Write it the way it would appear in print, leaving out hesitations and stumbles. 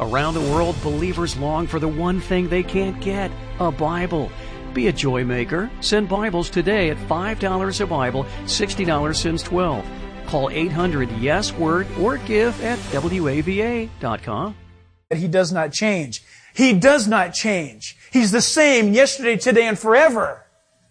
Around the world, believers long for the one thing they can't get, a Bible. Be a joy maker. Send Bibles today at $5 a Bible, $60 since 12. Call 800-YES-WORD or give at WAVA.com. He does not change. He does not change. He's the same yesterday, today, and forever.